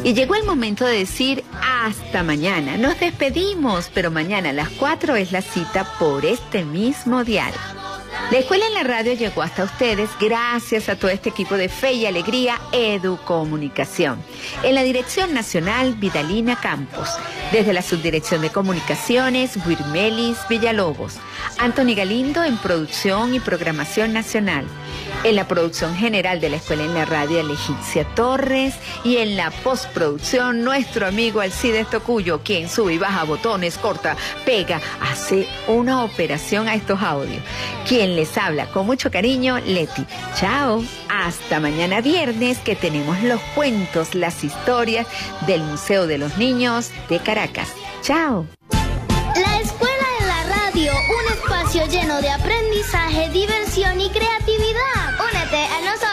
Y llegó el momento de decir hasta mañana. Nos despedimos, pero mañana a las 4 es la cita por este mismo dial. La Escuela en la Radio llegó hasta ustedes gracias a todo este equipo de Fe y Alegría Educomunicación. En la Dirección Nacional, Vidalina Campos. Desde la Subdirección de Comunicaciones, Wirmelis Villalobos. Anthony Galindo en Producción y Programación Nacional. En la producción general de la Escuela en la Radio, Legicia Torres. Y en la postproducción, nuestro amigo Alcides Tocuyo, quien sube y baja botones, corta, pega, hace una operación a estos audios. Quien les habla con mucho cariño, Leti. Chao. Hasta mañana viernes, que tenemos los cuentos, las historias del Museo de los Niños de Caracas. Chao. La Escuela en la Radio, un espacio lleno de aprendizaje, diversión y creatividad. Únete a nosotros.